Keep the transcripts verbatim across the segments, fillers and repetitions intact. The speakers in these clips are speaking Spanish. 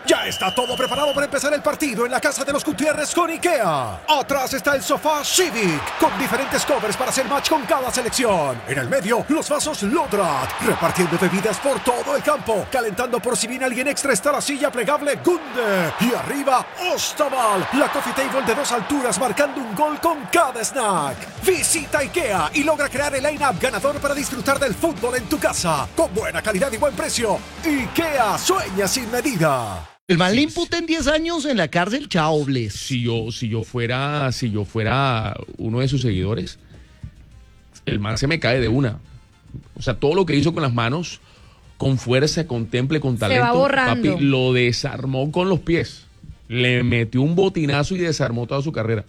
Ya está todo preparado para empezar el partido en la casa de los Gutiérrez con IKEA. Atrás está el sofá Civic, con diferentes covers para hacer match con cada selección. En el medio, los vasos Lodrat, repartiendo bebidas por todo el campo. Calentando por si viene alguien extra está la silla plegable Gunde. Y arriba, Ostaval, la coffee table de dos alturas marcando un gol con cada snack. Visita IKEA y logra crear el line-up ganador para disfrutar del fútbol en tu casa. Con buena calidad y buen precio. IKEA, sueña sin medida. El man le imputen diez años en la cárcel, chao, Bles. Si yo, si yo fuera, si yo fuera uno de sus seguidores, el man se me cae de una. O sea, todo lo que hizo con las manos, con fuerza, con temple, con talento, se va borrando. Papi, lo desarmó con los pies. Le metió un botinazo y desarmó toda su carrera.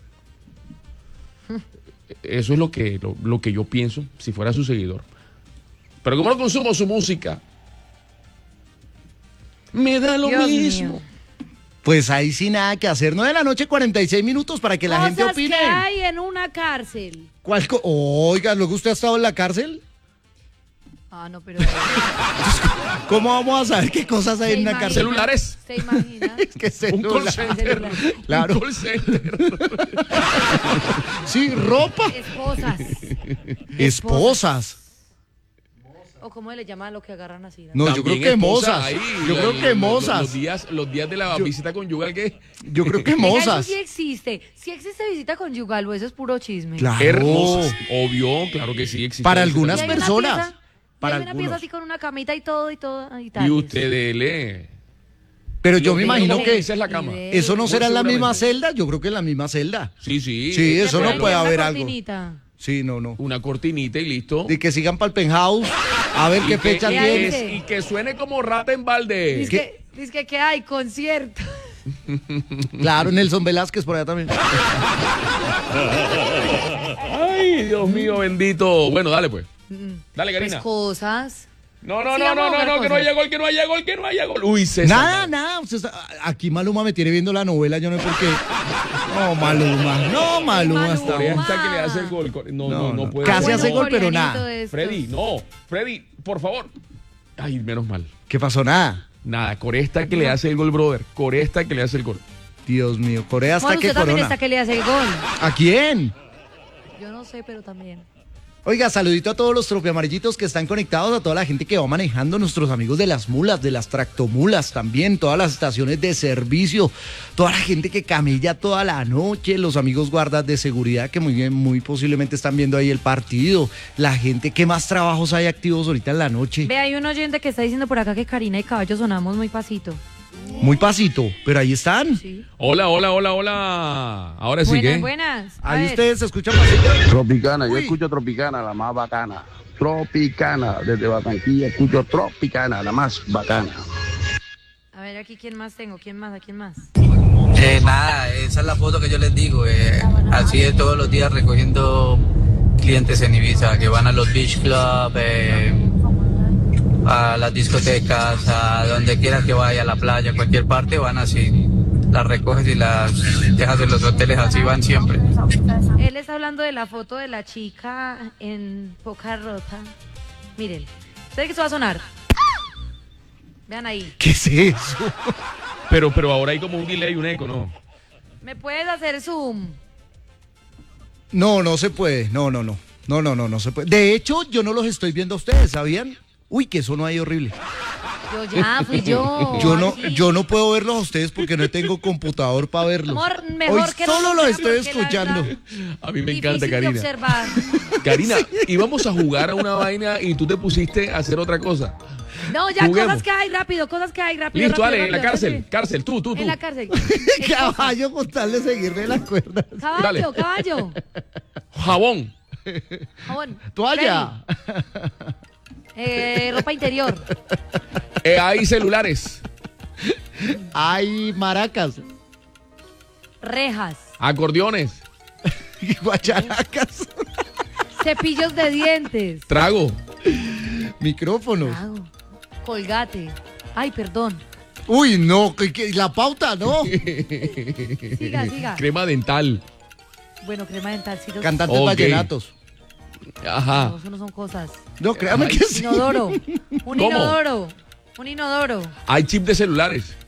Eso es lo que, lo, lo que yo pienso si fuera su seguidor. Pero como no consumo su música, me da lo Dios mismo. mío. Pues ahí sí nada que hacer. nueve de la noche, cuarenta y seis minutos para que la Cosas gente opine. que hay en una cárcel. ¿Cuál co- Oiga, ¿luego usted ha estado en la cárcel? Ah, no, pero... ¿Cómo vamos a saber qué cosas hay ¿Se en una imagina? cárcel? Celulares. ¿Se imagina? ¿Qué Un call celular? center. Claro. Un call center. Sí, ropa. Esposas. Esposas. ¿O cómo le llaman a lo que agarran así? No, yo También creo que esposa mozas. ahí, Yo la- creo que los- mozas. Los días, los días de la Yo- visita conyugal que Yo creo que Venga, eso mozas. sí existe. Sí existe visita conyugal o eso es puro chisme. Claro. hermosas. Obvio, claro que sí existe. Para Ese algunas Y hay también. una personas. pieza- Para y hay una algunos. pieza así con una camita y todo y todo y tal. Y usted dele. Pero yo Lo me que imagino no que esa es la cama. eso no Muy será en la misma seguramente. celda. Yo creo que en la misma celda. Sí, sí. Sí, eso no Pero puede hay una haber algo. cortinita. Sí, no, no. Una cortinita y listo. De que sigan para el penthouse. A ver Y qué que- fecha y, tiene. tiene. que, y que suene como rata en balde. Dice que, dice que, que hay concierto. Claro, Nelson Velázquez por allá también. Ay, Dios mío, bendito. Bueno, dale pues. Dale, Pues Karina. cosas. No, no, Sí, no, vamos no, a no, ver no, que no cosas. haya gol, que no haya gol, que no haya gol. Uy, César. Nada, nada. Usted está- aquí Maluma me tiene viendo la novela, yo no sé por qué. No, Maluma. No, Maluma Maluma. está bien. Hasta que le hace el gol. No, no, No, no, no. puede Casi ser. hace No. gol, pero coreanito nada. de estos. Freddy, no. Freddy, por favor. Ay, menos mal. ¿Qué pasó? Nada. Nada, Coresta que le hace el gol, brother. Coresta que le hace el gol. Dios mío, Corea hasta Bueno, que usted también corona. está que le hace el gol. ¿A quién? Yo no sé, pero también. Oiga, saludito a todos los tropiamarillitos que están conectados, a toda la gente que va manejando, nuestros amigos de las mulas, de las tractomulas también, todas las estaciones de servicio, toda la gente que camella toda la noche, los amigos guardas de seguridad que muy bien, muy posiblemente están viendo ahí el partido, la gente, ¿qué más trabajos hay activos ahorita en la noche? Ve, hay un oyente que está diciendo por acá que Karina y Caballo sonamos muy pasito. Muy pasito, pero ahí están. Sí. Hola, hola, hola, hola. Ahora sí Buenas, que. buenas. A Ahí ver. ustedes se escuchan pasito. Tropicana, yo Uy. escucho Tropicana, la más bacana. Tropicana, desde Barranquilla escucho Tropicana, la más bacana. A ver, aquí quién más tengo, quién más, a quién más. Eh, nada, esa es la foto que yo les digo. eh, así es todos los días recogiendo clientes en Ibiza que van a los beach club, eh, a las discotecas, a donde quieras que vaya, a la playa, a cualquier parte, van así. Las recoges y las dejas en los hoteles, así van siempre. Él está hablando de la foto de la chica en poca rota. Miren, ¿sabe que esto va a sonar? Vean ahí. ¿Qué es eso? Pero, pero ahora hay como un delay y un eco, ¿no? ¿Me puedes hacer zoom? No, no se puede, no, no, no, no, no, no, no se puede. De hecho, yo no los estoy viendo a ustedes, ¿sabían? Uy, que eso no hay horrible. Yo ya, fui yo. Yo no, Aquí. yo no puedo verlos a ustedes porque no tengo computador para verlos. Amor, mejor Hoy que no solo lo los vea estoy porque la escuchando. verdad- A mí me Difícil encanta, de Karina. observar. Karina, íbamos a jugar a una vaina y tú te pusiste a hacer otra cosa. No, ya, Juguemos. cosas que hay, rápido, cosas que hay, rápido. Listo, rápido, dale, en la rápido, cárcel, rápido. cárcel, tú, tú, tú. En la cárcel. Caballo con tal de seguirme las cuerdas. Caballo, Dale. caballo. Jabón. Jabón. Toalla. Freddy. Eh, ropa interior. Eh, hay celulares. Hay maracas. Rejas. Acordeones. Guacharacas. Cepillos de dientes. Trago. Micrófonos. Trago. Colgate. Ay, perdón. Uy, no, que, que- la pauta, ¿no. Siga, siga. Crema dental. Bueno, crema dental. Sí, los- Cantantes Ok. vallenatos. Ajá. No, eso no son cosas. No, créame Ay, que sí. Inodoro. Un ¿Cómo? inodoro. Un inodoro. Hay chip de celulares.